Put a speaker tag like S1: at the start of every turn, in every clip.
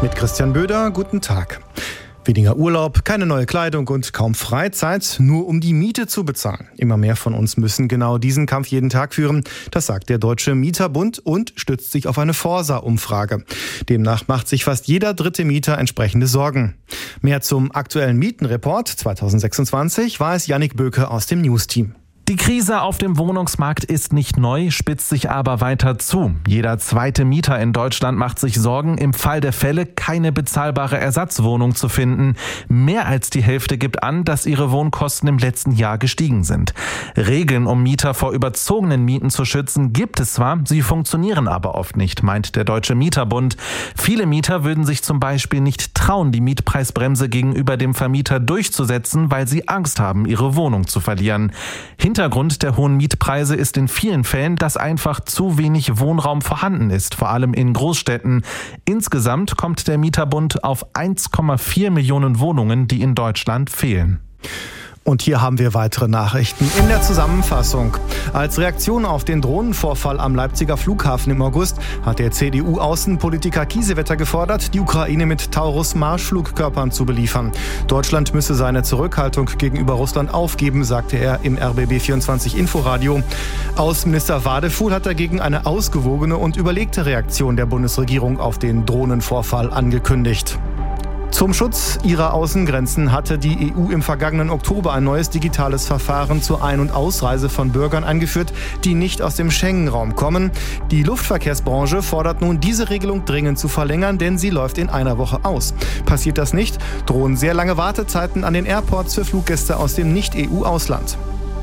S1: Mit Christian Böder, guten Tag. Weniger Urlaub, keine neue Kleidung und kaum Freizeit, nur um die Miete zu bezahlen. Immer mehr von uns müssen genau diesen Kampf jeden Tag führen. Das sagt der Deutsche Mieterbund und stützt sich auf eine Forsa-Umfrage. Demnach macht sich fast jeder dritte Mieter entsprechende Sorgen. Mehr zum aktuellen Mietenreport 2026 weiß Yannick Böke aus dem News-Team.
S2: Die Krise auf dem Wohnungsmarkt ist nicht neu, spitzt sich aber weiter zu. Jeder zweite Mieter in Deutschland macht sich Sorgen, im Fall der Fälle keine bezahlbare Ersatzwohnung zu finden. Mehr als die Hälfte gibt an, dass ihre Wohnkosten im letzten Jahr gestiegen sind. Regeln, um Mieter vor überzogenen Mieten zu schützen, gibt es zwar, sie funktionieren aber oft nicht, meint der Deutsche Mieterbund. Viele Mieter würden sich zum Beispiel nicht trauen, die Mietpreisbremse gegenüber dem Vermieter durchzusetzen, weil sie Angst haben, ihre Wohnung zu verlieren. Hintergrund der hohen Mietpreise ist in vielen Fällen, dass einfach zu wenig Wohnraum vorhanden ist, vor allem in Großstädten. Insgesamt kommt der Mieterbund auf 1,4 Millionen Wohnungen, die in Deutschland fehlen.
S1: Und hier haben wir weitere Nachrichten in der Zusammenfassung. Als Reaktion auf den Drohnenvorfall am Leipziger Flughafen im August hat der CDU-Außenpolitiker Kiesewetter gefordert, die Ukraine mit Taurus-Marschflugkörpern zu beliefern. Deutschland müsse seine Zurückhaltung gegenüber Russland aufgeben, sagte er im RBB24 Inforadio. Außenminister Wadefuhl hat dagegen eine ausgewogene und überlegte Reaktion der Bundesregierung auf den Drohnenvorfall angekündigt. Zum Schutz ihrer Außengrenzen hatte die EU im vergangenen Oktober ein neues digitales Verfahren zur Ein- und Ausreise von Bürgern eingeführt, die nicht aus dem Schengen-Raum kommen. Die Luftverkehrsbranche fordert nun, diese Regelung dringend zu verlängern, denn sie läuft in einer Woche aus. Passiert das nicht, drohen sehr lange Wartezeiten an den Airports für Fluggäste aus dem Nicht-EU-Ausland.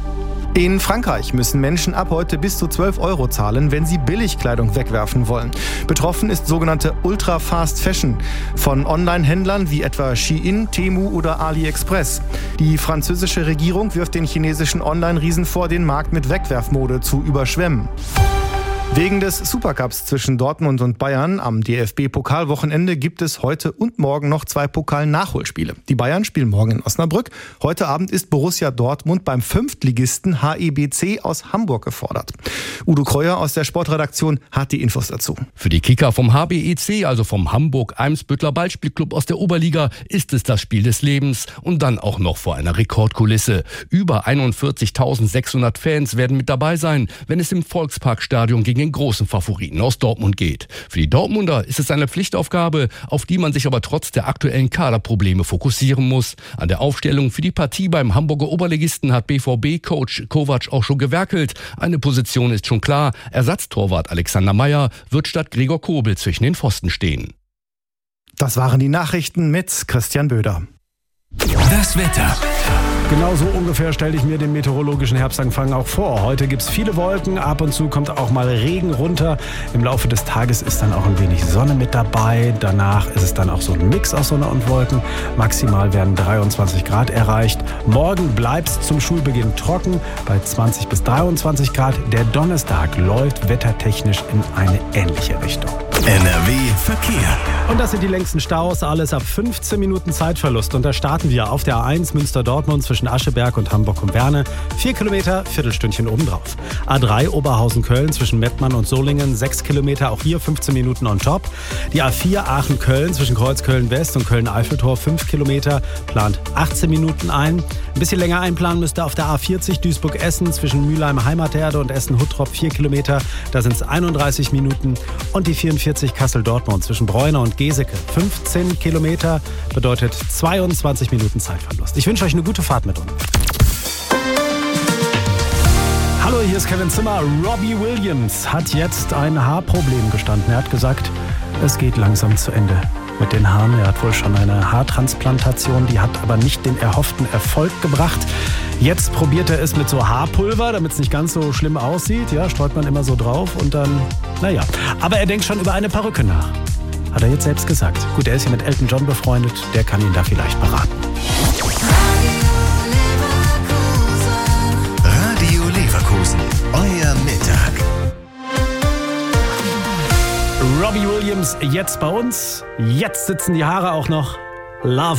S1: In Frankreich müssen Menschen ab heute bis zu 12 € zahlen, wenn sie Billigkleidung wegwerfen wollen. Betroffen ist sogenannte Ultra-Fast-Fashion von Online-Händlern wie etwa Shein, Temu oder AliExpress. Die französische Regierung wirft den chinesischen Online-Riesen vor, den Markt mit Wegwerfmode zu überschwemmen. Wegen des Supercups zwischen Dortmund und Bayern am DFB-Pokalwochenende gibt es heute und morgen noch 2 Pokal-Nachholspiele. Die Bayern spielen morgen in Osnabrück. Heute Abend ist Borussia Dortmund beim Fünftligisten HEBC aus Hamburg gefordert. Udo Kreuer aus der Sportredaktion hat die Infos dazu.
S3: Für die Kicker vom HBEC, also vom Hamburg-Eimsbüttler Ballspielclub aus der Oberliga, ist es das Spiel des Lebens und dann auch noch vor einer Rekordkulisse. Über 41.600 Fans werden mit dabei sein, wenn es im Volksparkstadion gegen den großen Favoriten aus Dortmund geht. Für die Dortmunder ist es eine Pflichtaufgabe, auf die man sich aber trotz der aktuellen Kaderprobleme fokussieren muss. An der Aufstellung für die Partie beim Hamburger Oberligisten hat BVB-Coach Kovac auch schon gewerkelt. Eine Position ist schon klar. Ersatztorwart Alexander Meyer wird statt Gregor Kobel zwischen den Pfosten stehen.
S1: Das waren die Nachrichten mit Christian Böder.
S4: Das Wetter.
S5: Genau so ungefähr stelle ich mir den meteorologischen Herbstanfang auch vor. Heute gibt es viele Wolken, ab und zu kommt auch mal Regen runter. Im Laufe des Tages ist dann auch ein wenig Sonne mit dabei. Danach ist es dann auch so ein Mix aus Sonne und Wolken. Maximal werden 23 Grad erreicht. Morgen bleibt es zum Schulbeginn trocken bei 20 bis 23 Grad. Der Donnerstag läuft wettertechnisch in eine ähnliche Richtung.
S4: NRW Verkehr.
S5: Und das sind die längsten Staus, alles ab 15 Minuten Zeitverlust. Und da starten wir auf der A1 Münster-Dortmund zwischen Ascheberg und Hamburg-Umwerne. 4 Kilometer, Viertelstündchen obendrauf. A3 Oberhausen-Köln zwischen Mettmann und Solingen, 6 Kilometer, auch hier 15 Minuten on top. Die A4 Aachen-Köln zwischen Kreuzköln-West und Köln-Eiffeltor, 5 Kilometer, plant 18 Minuten ein. Ein bisschen länger einplanen müsste auf der A40 Duisburg-Essen zwischen Mülheim-Heimaterde und Essen-Huttrop, 4 Kilometer, da sind es 31 Minuten. Und die 44 Kassel-Dortmund zwischen Bräuner und Geseke, 15 Kilometer, bedeutet 22 Minuten Zeitverlust. Ich wünsche euch eine gute Fahrt mit uns. Hallo, hier ist Kevin Zimmer. Robbie Williams hat jetzt ein Haarproblem gestanden. Er hat gesagt, es geht langsam zu Ende mit den Haaren. Er hat wohl schon eine Haartransplantation, die hat aber nicht den erhofften Erfolg gebracht. Jetzt probiert er es mit so Haarpulver, damit es nicht ganz so schlimm aussieht. Ja, streut man immer so drauf und dann, naja. Aber er denkt schon über eine Perücke nach. Hat er jetzt selbst gesagt. Gut, er ist ja mit Elton John befreundet, der kann ihn da vielleicht beraten.
S4: Radio Leverkusen, euer Mittag.
S5: Robbie Williams jetzt bei uns. Jetzt sitzen die Haare auch noch. Love